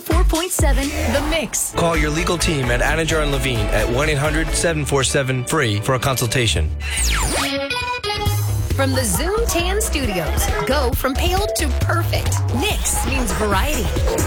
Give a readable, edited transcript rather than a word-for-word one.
104.7 The Mix. Call your legal team at Anajar and Levine at 1-800-747-FREE for a consultation. From the Zoom Tan Studios, go from pale to perfect. Nix means variety.